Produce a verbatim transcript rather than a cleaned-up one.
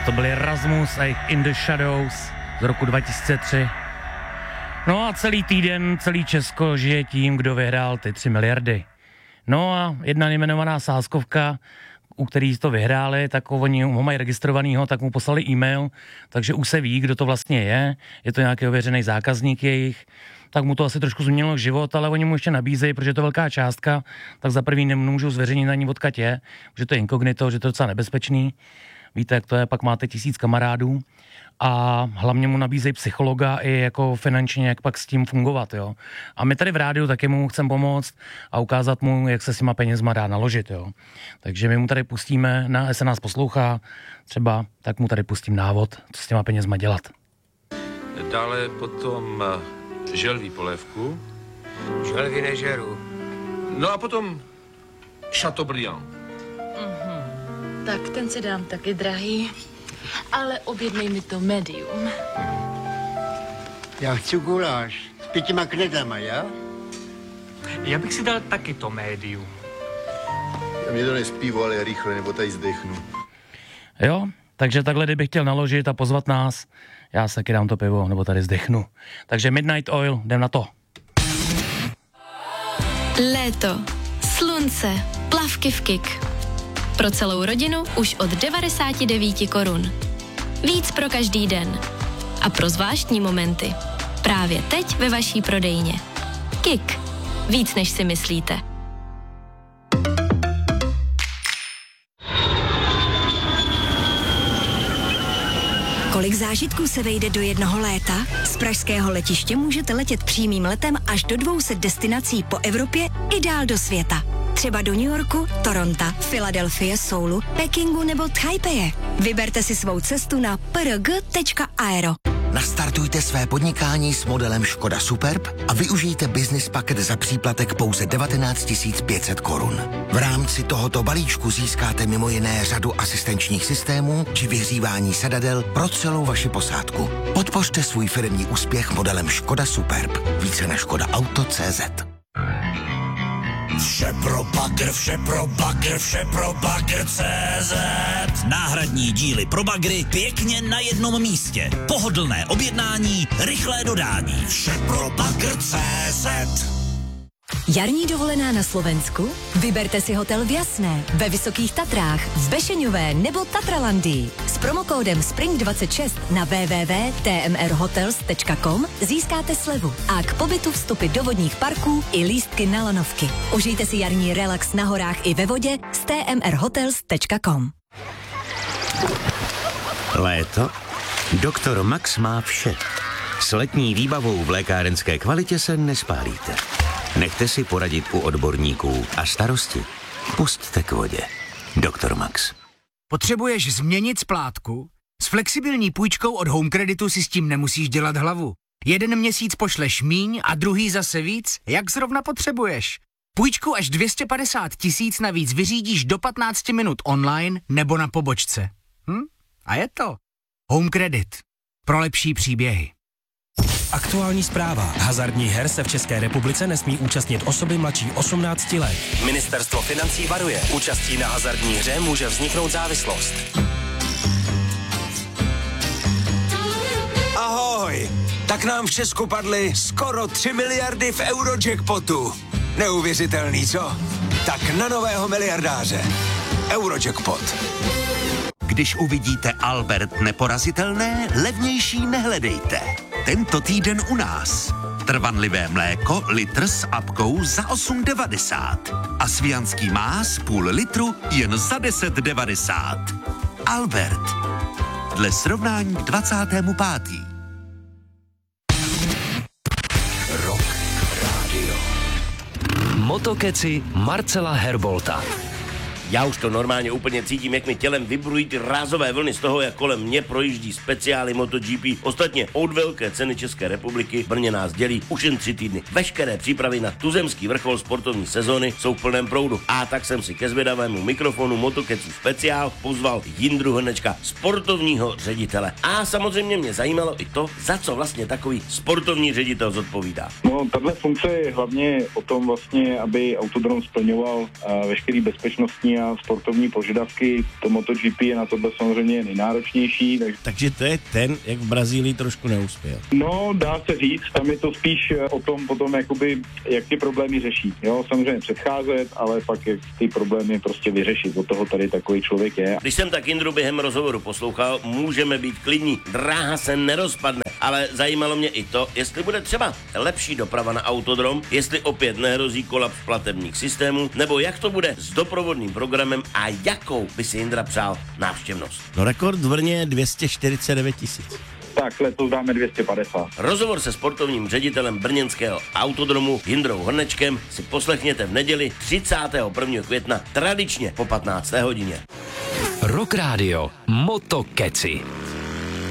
To byl Erasmus a jejich In the Shadows z roku dva tisíce tři. No a celý týden, celý Česko žije tím, kdo vyhrál ty tři miliardy. No a jedna nejmenovaná sázkovka, u který to vyhráli, tak oni ho mají registrovanýho, tak mu poslali e-mail, takže už se ví, kdo to vlastně je, je to nějaký ověřený zákazník jejich, tak mu to asi trošku změnilo život, ale oni mu ještě nabízejí, protože je to velká částka, tak za první nemůžou zveřejnit ani odkud je, že to je inkognito, že to je docela nebezpečný. Víte, jak to je, pak máte tisíc kamarádů a hlavně mu nabízejí psychologa i jako finančně, jak pak s tím fungovat, jo. A my tady v rádiu taky mu chceme pomoct a ukázat mu, jak se s těma penězma dá naložit, jo. Takže my mu tady pustíme, na, se nás poslouchá třeba, tak mu tady pustím návod, co s těma penězma dělat. Dále potom želví polévku. Želvy nežeru. No a potom Chateaubriand. Mm-hmm. Tak ten si dám taky drahý, ale objednej mi to medium. Já chci guláš s pětima knedlama, já? Já bych si dal taky to medium. Já mě to nespívo, ale rychle, nebo tady zdechnu. Jo, takže takhle, kdybych chtěl naložit a pozvat nás, já si taky dám to pivo, nebo tady zdechnu. Takže Midnight Oil, jdem na to. Léto, slunce, plavky v Kik. Pro celou rodinu už od devadesát devět korun. Víc pro každý den. A pro zvláštní momenty. Právě teď ve vaší prodejně. Kik. Víc než si myslíte. Kolik zážitků se vejde do jednoho léta? Z pražského letiště můžete letět přímým letem až do dvou set destinací po Evropě i dál do světa. Třeba do New Yorku, Toronto, Filadelfie, Soulu, Pekingu nebo Taipeje. Vyberte si svou cestu na p r g tečka aero. Nastartujte své podnikání s modelem Škoda Superb a využijte business paket za příplatek pouze devatenáct tisíc pět set korun. V rámci tohoto balíčku získáte mimo jiné řadu asistenčních systémů či vyhřívání sedadel pro celou vaši posádku. Podpořte svůj firemní úspěch modelem Škoda Superb. Více na škoda auto tečka cé zet. Vše pro bagr, vše pro bagr, vše pro bagr tečka cé zet. Náhradní díly pro bagry pěkně na jednom místě. Pohodlné objednání, rychlé dodání. Vše pro bagr tečka cé zet. Jarní dovolená na Slovensku? Vyberte si hotel v Jasné, ve Vysokých Tatrách, v Bešeňové nebo Tatralandii. S promokódem Spring dvacet šest na w w w tečka t m r hotels tečka com získáte slevu a k pobytu vstupy do vodních parků i lístky na lanovky. Užijte si jarní relax na horách i ve vodě s t m r hotels tečka com. Léto? Doktor Max má vše. S letní výbavou v lékárenské kvalitě se nespálíte. Nechte si poradit u odborníků a starosti pusťte k vodě. Doktor Max. Potřebuješ změnit splátku? S flexibilní půjčkou od Home Creditu si s tím nemusíš dělat hlavu. Jeden měsíc pošleš míň a druhý zase víc, jak zrovna potřebuješ. Půjčku až dvě stě padesát tisíc navíc vyřídíš do patnáct minut online nebo na pobočce. Hm? A je to. Home Credit. Pro lepší příběhy. Aktuální zpráva. Hazardních her se v České republice nesmí účastnit osoby mladší osmnácti let. Ministerstvo financí varuje. Účastí na hazardní hře může vzniknout závislost. Ahoj! Tak nám v Česku padly skoro tři miliardy v Eurojackpotu. Neuvěřitelný, co? Tak na nového miliardáře. Eurojackpot. Když uvidíte Albert neporazitelné, levnější nehledejte. Tento týden u nás. Trvanlivé mléko, litr s apkou za osm devadesát. A svijanský más půl litru jen za deset devadesát. Albert. Dle srovnání k dvacátému pátému Rock Radio. Motokeci Marcela Herbolta. Já už to normálně úplně cítím, jak mi tělem vibrují ty rázové vlny z toho, jak kolem mě projíždí speciály MotoGP. Ostatně od velké ceny České republiky v Brně nás dělí už jen tři týdny. Veškeré přípravy na tuzemský vrchol sportovní sezóny jsou v plném proudu. A tak jsem si ke zvědavému mikrofonu Motokecu speciál pozval Jindru Hrnečka, sportovního ředitele. A samozřejmě mě zajímalo i to, za co vlastně takový sportovní ředitel zodpovídá. No, tahle funkce je hlavně o tom vlastně, aby autodrom splňoval uh, veškerý bezpečnostní techniční a sportovní požadavky. To MotoGP je na tohle samozřejmě nejnáročnější. Takže... takže to je ten, jak v Brazílii trošku neuspěl. No, dá se říct, tam je to spíš o tom potom, jakoby, jak ty problémy řešit. Jo, samozřejmě předcházet, ale pak jak ty problémy prostě vyřešit. Od toho tady takový člověk je. Když jsem tak Jindru během rozhovoru poslouchal, můžeme být klidní. Dráha se nerozpadne, ale zajímalo mě i to, jestli bude třeba lepší doprava na autodrom, jestli opět nehrozí kolaps platebních systémů, nebo jak to bude s doprovodným programem a jakou by si Jindra přál návštěvnost. No rekord v Brně je dvě stě čtyřicet devět tisíc. Tak, letos dáme dvě stě padesát. Rozhovor se sportovním ředitelem brněnského autodromu Jindrou Hrnečkem si poslechněte v neděli třicátého prvního května tradičně po patnácté hodině. Rock Radio Moto Keci.